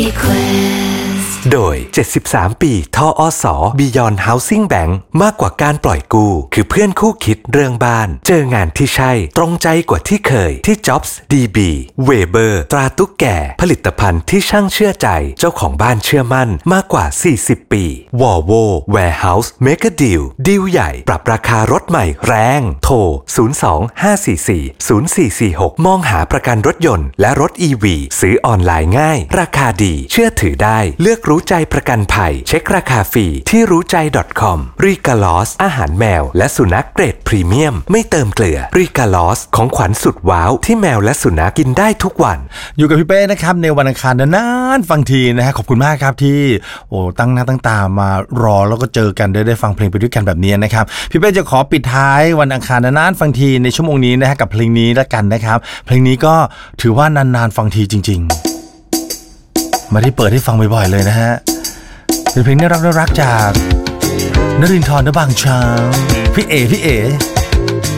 โดย73ปีทอสBeyond Housing Bank มากกว่าการปล่อยกู้คือเพื่อนคู่คิดเรื่องบ้านเจองานที่ใช่ตรงใจกว่าที่เคยที่ Jobs DB Weber ตราตุ๊กแก่ผลิตภัณฑ์ที่ช่างเชื่อใจเจ้าของบ้านเชื่อมั่นมากกว่า40ปี Volvo Warehouse Mega Deal ดีลใหญ่ปรับราคารถใหม่แรงโทร02-544-0446มองหาประกันรถยนต์และรถ EV ซื้อออนไลน์ง่ายราคาดีเชื่อถือได้เลือกรู้ใจประกันภัยเช็คราคาฟรีที่รู้ใจ .com ริกาลอสอาหารแมวและสุนัขเกรดพรีเมียมไม่เติมเกลือริกาลอสของขวัญสุดว้าวที่แมวและสุนัขกินได้ทุกวันอยู่กับพี่เป้นะครับในวันอังคารนานๆฟังทีนะฮะขอบคุณมากครับที่ตั้งหน้าตั้งตามารอแล้วก็เจอกันได้ฟังเพลงไปด้วยกันแบบนี้นะครับพี่เป้จะขอปิดท้ายวันอังคารนานๆฟังทีในชั่วโมงนี้นะฮะกับเพลงนี้ละกันนะครับเพลงนี้ก็ถือว่านานๆฟังทีจริงๆมาที่เปิดให้ฟังบ่อยๆเลยนะฮะเป็นเพลงน่ารักจากนรินทร์ ณ บางช้างพี่เอ๋